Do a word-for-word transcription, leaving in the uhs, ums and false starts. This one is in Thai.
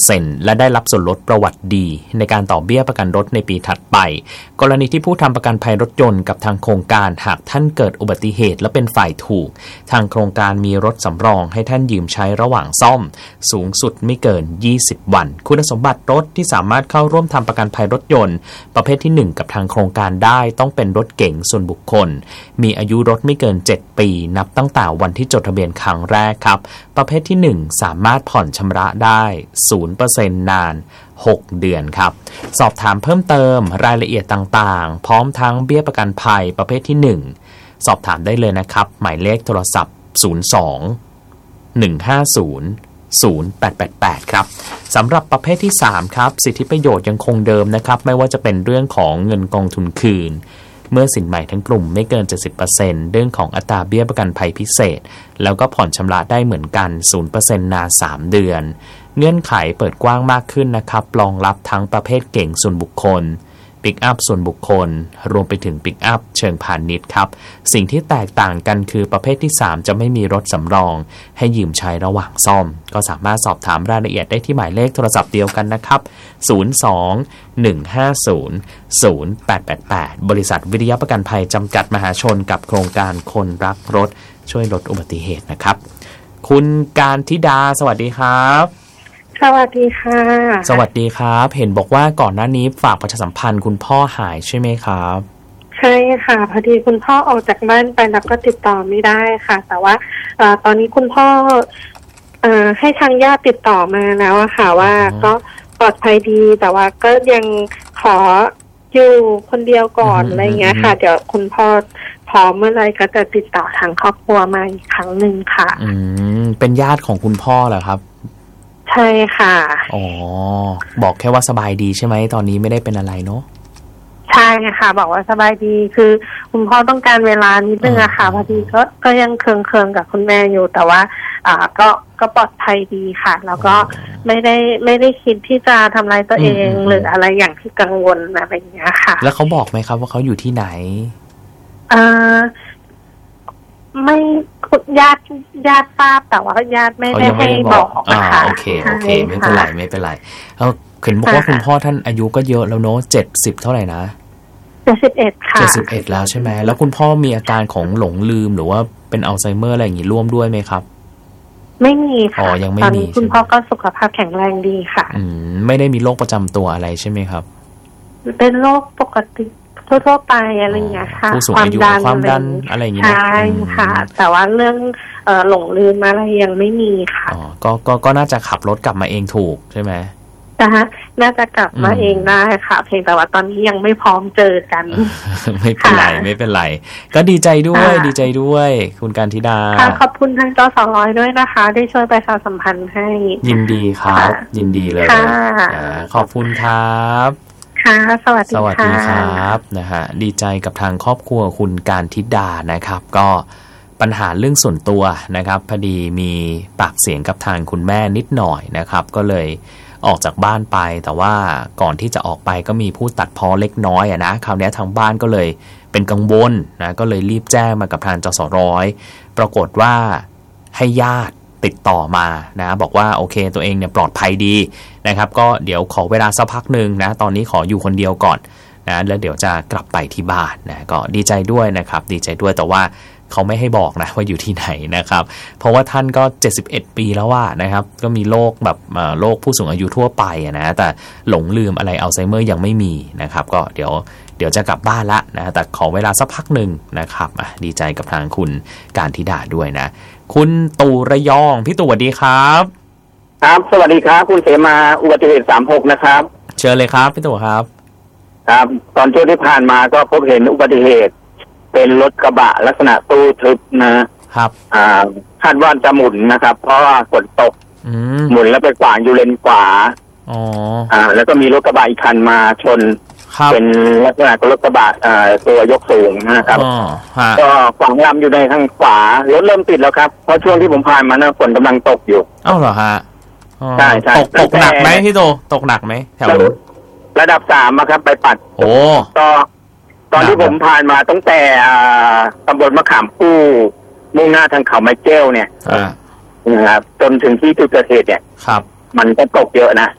ซ็นต์ และได้รับส่วนลดประวัติดีในการต่อเบี้ยประกันรถในปีถัดไปกรณีที่ผู้ทำประกันภัยรถยนต์กับทางโครงการหากท่านเกิดอุบัติเหตุและเป็นฝ่ายถูกทางโครงการมีรถสำรองให้ท่านยืมใช้ระหว่างซ่อมสูงสุดไม่เกินยี่สิบวันคุณสมบัติรถที่สามารถเข้าร่วมทำประกันภัยรถยนต์ประเภทที่หนึ่งกับทางโครงการได้ต้องเป็นรถเก๋งส่วนบุคคลมีอายุรถไม่เกินเจ็ดปีนับตั้งแต่วันที่จดทะเบียนครั้งแรกครับประเภทที่หนึ่งสามารถผ่อนชำระได้ ศูนย์เปอร์เซ็นต์ นานหกเดือนครับสอบถามเพิ่มเติมรายละเอียดต่างๆพร้อมทั้งเบี้ยประกันภัยประเภทที่หนึ่งสอบถามได้เลยนะครับหมายเลขโทรศัพท์ศูนย์ สอง หนึ่ง ห้า ศูนย์ ศูนย์ แปด แปด แปดครับสำหรับประเภทที่สามครับสิทธิประโยชน์ยังคงเดิมนะครับไม่ว่าจะเป็นเรื่องของเงินกองทุนคืนเมื่อสินใหม่ทั้งกลุ่มไม่เกิน เจ็ดสิบเปอร์เซ็นต์ เรื่องของอัตราเบี้ยประกันภัยพิเศษแล้วก็ผ่อนชำระได้เหมือนกัน ศูนย์เปอร์เซ็นต์ นานสามเดือนเงื่อนไขเปิดกว้างมากขึ้นนะครับรองรับทั้งประเภทเก่งส่วนบุคคลปิกอัพส่วนบุคคลรวมไปถึงปิกอัพเชิงพาณิชย์ครับสิ่งที่แตกต่างกันคือประเภทที่สามจะไม่มีรถสำรองให้ยืมใช้ระหว่างซ่อมก็สามารถสอบถามรายละเอียดได้ที่หมายเลขโทรศัพท์เดียวกันนะครับศูนย์ สอง หนึ่ง ห้า ศูนย์ ศูนย์ แปด แปด แปดบริษัทวิทยาประกันภัยจำกัดมหาชนกับโครงการคนรักรถช่วยลดอุบัติเหตุนะครับคุณการธิดาสวัสดีครับสวัสดีค่ะสวัสดีครับเห็นบอกว่าก่อนหน้านี้ฝากประชาสัมพันธ์คุณพ่อหายใช่ไหมครับใช่ค่ะพอดีคุณพ่อออกจากบ้านไปแล้วก็ติดต่อไม่ได้ค่ะแต่ว่าตอนนี้คุณพ่อให้ทางญาติติดต่อมาแล้วค่ะว่าก็ปลอดภัยดีแต่ว่าก็ยังขออยู่คนเดียวก่อนอะไรเงี้ยค่ะเดี๋ยวคุณพ่อพร้อมเมื่อไรก็จะติดต่อทางครอบครัวมาอีกครั้งหนึ่งค่ะอืมเป็นญาติของคุณพ่อเหรอครับใช่ค่ะอ๋อบอกแค่ว่าสบายดีใช่ไหมตอนนี้ไม่ได้เป็นอะไรเนาะใช่ค่ะบอกว่าสบายดีคือคุณพ่อต้องการเวลานิดนึงอะค่ะพอดีก็ก็ยังเคืองๆกับคุณแม่อยู่แต่ว่าอ่าก็ก็ปลอดภัยดีค่ะแล้วก็ไม่ได้ไม่ได้คิดที่จะทำลายตัวเองหรืออะไรอย่างที่กังวลอะไรอย่างเงี้ยค่ะแล้วเขาบอกไหมครับว่าเขาอยู่ที่ไหนอ่าไม่ญาติญาติทราบแต่ว่าญาติไม่ได้ให้บอกนะคะโอเคโอเคไม่เป็นไรไม่เป็นไรแล้วเห็นบอกว่าคุณพ่อท่านอายุก็เยอะแล้วเนาะเจ็ดสิบเท่าไหร่นะเจ็ดสิบเอ็ดค่ะเจ็ดสิบเอ็ดแล้วใช่ไหมแล้วคุณพ่อมีอาการของหลงลืมหรือว่าเป็นอัลไซเมอร์อะไรอย่างนี้ร่วมด้วยไหมครับไม่มีค่ะอ๋อยังไม่มีคุณพ่อก็สุขภาพแข็งแรงดีค่ะอืมไม่ได้มีโรคประจำตัวอะไรใช่ไหมครับเป็นโรคปกติทั่วๆไปอะไรอย่างเงี้ยค่ะความดันความดันอะไรอย่างเงี้ยใช่ค่ะแต่ว่าเรื่องเอ่อหลงลืมอะไรยังไม่มีค่ะอ๋อก็ก็ก็น่าจะขับรถกลับมาเองถูกใช่ไหมนะคะน่าจะกลับมาเองได้ค่ะเพียงแต่ว่าตอนนี้ยังไม่พร้อมเจอกันไม่เป็นไรไม่เป็นไรก็ดีใจด้วยดีใจด้วยคุณการธิดาค่ะขอบคุณทางจสร้อยด้วยนะคะได้ช่วยประชาสัมพันธ์ให้ยินดีครับยินดีเลยขอบคุณครับค่ะสวัสดีค่ะสวัสดีครับนะฮะดีใจกับทางครอบครัวคุณการธิดานะครับก็ปัญหาเรื่องส่วนตัวนะครับพอดีมีปากเสียงกับทางคุณแม่นิดหน่อยนะครับก็เลยออกจากบ้านไปแต่ว่าก่อนที่จะออกไปก็มีผู้ตัดพ้อเล็กน้อยอะนะคราวนี้ทางบ้านก็เลยเป็นกังวลนะก็เลยรีบแจ้งมากับทางจสร้อยปรากฏว่าให้ญาติติดต่อมานะบอกว่าโอเคตัวเองเนี่ยปลอดภัยดีนะครับก็เดี๋ยวขอเวลาสักพักนึงนะตอนนี้ขออยู่คนเดียวก่อนนะแล้วเดี๋ยวจะกลับไปที่บ้านนะก็ดีใจด้วยนะครับดีใจด้วยแต่ว่าเขาไม่ให้บอกนะว่าอยู่ที่ไหนนะครับเพราะว่าท่านก็เจ็ดสิบเอ็ดปีแล้วว่านะครับก็มีโรคแบบโรคผู้สูงอายุทั่วไปนะแต่หลงลืมอะไรอัลไซเมอร์ยังไม่มีนะครับก็เดี๋ยวเดี๋ยวจะกลับบ้านละนะแต่ขอเวลาสักพักนึงนะครับดีใจกับทางคุณการธิดาด้วยนะคุณตู่ระยองพี่ตู่สวัสดีครับครับสวัสดีครับคุณเสมาอุบัติเหตุสามหกนะครับเชิญเลยครับพี่ตู่ครับครับตอนช่วงที่ผ่านมาก็พบเห็นอุบัติเหตุเป็นรถกระบะลักษณะตู้ทึบนะครับอ่าคาดว่าจะหมุนนะครับเพราะว่าฝนตกหมุนแล้วไปขวางอยู่เลนขวาอ๋ออ่าแล้วก็มีรถกระบะอีกคันมาชนเป็นลักษณะรถกระบะอ่าตัวยกสูงนะครับก็ขวางลำอยู่ในทางขวารถเริ่มติดแล้วครับเพราะช่วงที่ผมผ่านมานะฝนกำลังตกอยู่อ้าวเหรอฮะใช่ใช่ตกตกหนักไหมพี่โตตกหนักไหมแถวนู้นระดับสามครับไปปัดโอ้ต่อตอนที่ผมผ่านมาตั้งแต่ตำบลมะขามคู่มุ่งหน้าทางเขาไม้เจ้าเนี่ยนะครับจนถึงที่จุดเกิดเหตุเนี่ยครับมันก็ตกเยอะนะ